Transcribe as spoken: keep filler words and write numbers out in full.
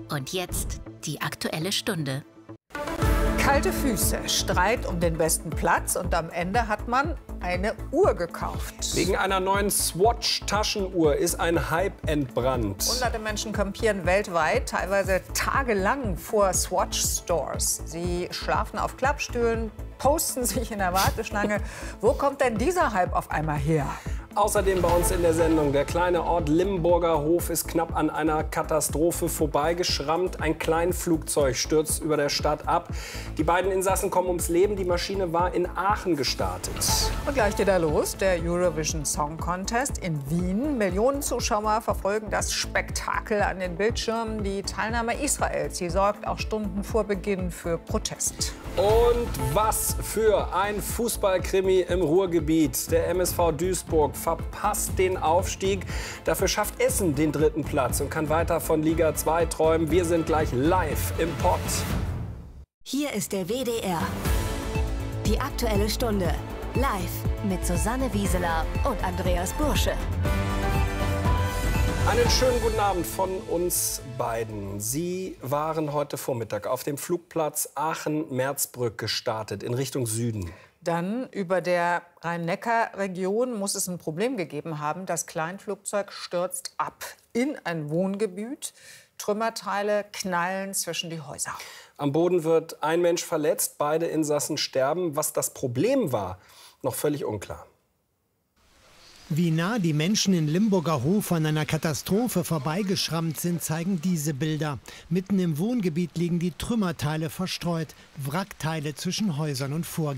Und jetzt die Aktuelle Stunde. Kalte Füße, Streit um den besten Platz und am Ende hat man eine Uhr gekauft. Wegen einer neuen Swatch-Taschenuhr ist ein Hype entbrannt. Hunderte Menschen campieren weltweit, teilweise tagelang vor Swatch-Stores. Sie schlafen auf Klappstühlen, posten sich in der Warteschlange. Wo kommt denn dieser Hype auf einmal her? Außerdem bei uns in der Sendung, der kleine Ort Limburger Hof ist knapp an einer Katastrophe vorbeigeschrammt. Ein Kleinflugzeug stürzt über der Stadt ab. Die beiden Insassen kommen ums Leben. Die Maschine war in Aachen gestartet. Und gleich geht er los, der Eurovision Song Contest in Wien. Millionen Zuschauer verfolgen das Spektakel an den Bildschirmen. Die Teilnahme Israels, sie sorgt auch Stunden vor Beginn für Protest. Und was für ein Fußballkrimi im Ruhrgebiet. Der M S V Duisburg verpasst den Aufstieg. Dafür schafft Essen den dritten Platz und kann weiter von Liga zwei träumen. Wir sind gleich live im Pott. Hier ist der W D R. Die Aktuelle Stunde. Live mit Susanne Wieseler und Andreas Bursche. Einen schönen guten Abend von uns beiden. Sie waren heute Vormittag auf dem Flugplatz Aachen-Merzbrück gestartet in Richtung Süden. Dann über der Rhein-Neckar-Region muss es ein Problem gegeben haben. Das Kleinflugzeug stürzt ab in ein Wohngebiet. Trümmerteile knallen zwischen die Häuser. Am Boden wird ein Mensch verletzt, beide Insassen sterben. Was das Problem war, noch völlig unklar. Wie nah die Menschen in Limburger Hof an einer Katastrophe vorbeigeschrammt sind, zeigen diese Bilder. Mitten im Wohngebiet liegen die Trümmerteile verstreut, Wrackteile zwischen Häusern und Vorgängen.